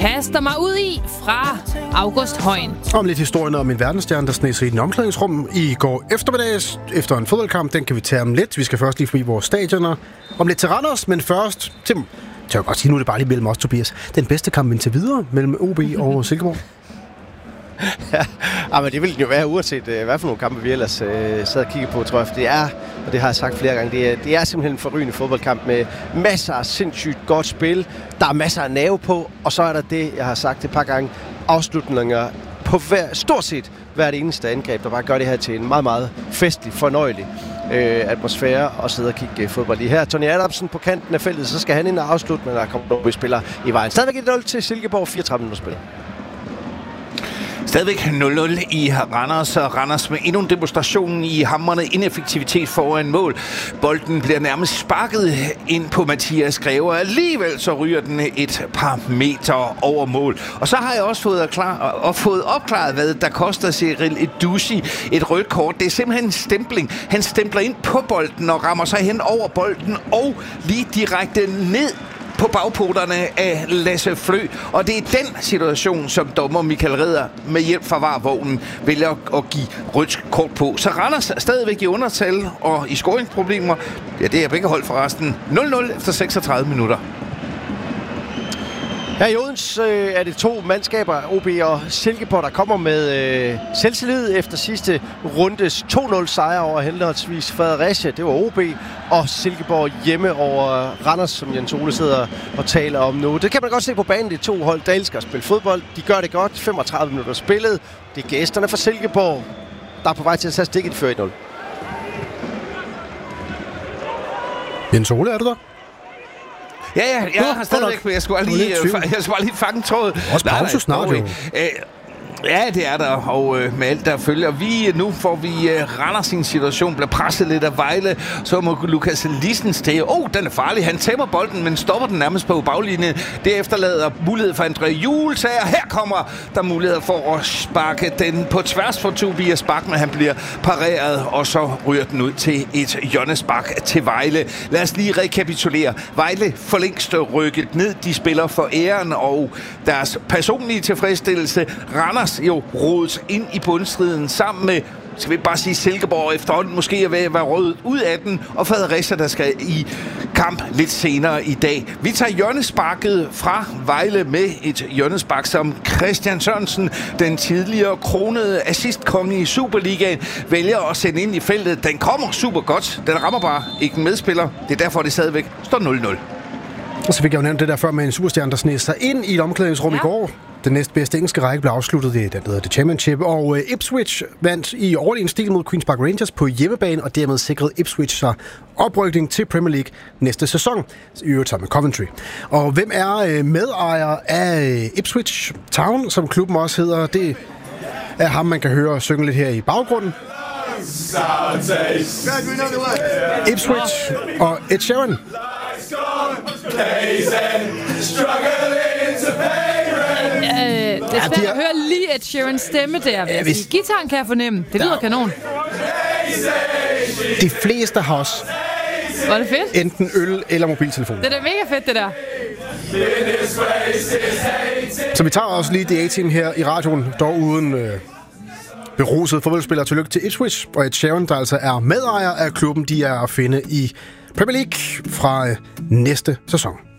kaster mig ud i fra August Højen. Om lidt historien om en verdensstjerne, der sneg sig i den omklædningsrum i går eftermiddags efter en fodboldkamp. Den kan vi tage om lidt. Vi skal først lige forbi vores stadioner. Om lidt til Randers, men først til... Jeg kan godt sige, nu er det bare lige mellem os, Tobias. Den bedste kamp indtil videre mellem OB og Silkeborg. Ja, men det vil jo være uanset, hvad for nogle kampe vi ellers sad og kigger på, tror jeg. For det er, og det har jeg sagt flere gange, det er simpelthen en forrygende fodboldkamp med masser af sindssygt godt spil. Der er masser af nerve på, og så er der det, jeg har sagt et par gange, afslutninger på stort set hvert eneste angreb, der bare gør det her til en meget, meget festlig, fornøjelig atmosfære og sidde og kigge fodbold lige her. Tony Adamsen på kanten af feltet, så skal han ind og afslutte, men der kommer nogle spillere i vejen. Stadigvæk 1-0 til Silkeborg, 34 minutter spil. Stadigvæk 0-0 i Randers, og Randers med endnu en demonstration i hamrende ineffektivitet foran mål. Bolden bliver nærmest sparket ind på Mathias Greve, og alligevel så ryger den et par meter over mål. Og så har jeg også fået opklaret, hvad der koster Cyril Edouzi et rødt kort. Det er simpelthen en stempling. Han stempler ind på bolden og rammer sig hen over bolden og lige direkte ned på bagpoterne af Lasse Flø. Og det er den situation, som dommer Michael Ridder med hjælp fra VAR-vognen vælger at give rødt kort på. Så Randers er stadigvæk i undertal og i scoringsproblemer. Ja, det er begge hold forresten. 0-0 efter 36 minutter. Her i Odense er det to mandskaber, OB og Silkeborg, der kommer med selvtillid efter sidste rundes 2-0 sejr over henholdsvis Fredericia, det var OB, og Silkeborg hjemme over Randers, som Jens Ole sidder og taler om nu. Det kan man godt se på banen, det er to hold, der elsker at spille fodbold. De gør det godt, 35 minutter spillet. Det er gæsterne fra Silkeborg, der er på vej til at tage stikket før 1-0. Jens Ole, er du der? Ja, jeg har stadigvæk, jeg skulle bare lige fange trådet. Også pause snart, jo. Ja, det er der, og med alt der følger. Nu får vi Randers sin situation, bliver presset lidt af Vejle, så må Lukas Lissens til. Den er farlig, han tæmmer bolden, men stopper den nærmest på baglinjen. Det efterlader mulighed for André Julesager. Her kommer der mulighed for at sparke den på tværs for Tobias Bak, men han bliver pareret, og så ryger den ud til et hjørnespark til Vejle. Lad os lige rekapitulere. Vejle for længst rykket ned. De spiller for æren og deres personlige tilfredsstillelse. Randers jo rodet ind i bundstriden sammen med, skal vi bare sige, Silkeborg efterhånden måske er ved at være røget ud af den, og Fredericia, der skal i kamp lidt senere i dag. Vi tager hjørnesparket fra Vejle med et hjørnespark, som Christian Sørensen, den tidligere kronede assistkonge i Superligaen, vælger at sende ind i feltet. Den kommer super godt. Den rammer bare ikke en medspiller. Det er derfor, det stadigvæk står 0-0. Og så fik jeg jo nævnt det der før med en superstjerne, der sneg sig ind i et omklædningsrum i går. Den næstbedste engelske række blev afsluttet i den, der hedder The Championship, og Ipswich vandt i overlegen stil mod Queen's Park Rangers på hjemmebane, og dermed sikrede Ipswich sig oprykning til Premier League næste sæson, i øvrigt sammen med Coventry. Og hvem er medejer af Ipswich Town, som klubben også hedder? Det er ham, man kan høre synge lidt her i baggrunden. Ipswich og Ed Sheeran. Det er svært at høre lige Ed Sheerans stemme der. Gitaren kan jeg fornemme. Det lyder kanon. De fleste har også var det fedt? Enten øl eller mobiltelefon. Det er da mega fedt, det der. Så vi tager også lige The A-Team her i radioen, dog uden beruset fodboldspiller. Tillykke til Ipswich og Ed Sheeran, der altså er medejer af klubben. De er at finde i Premier League fra næste sæson.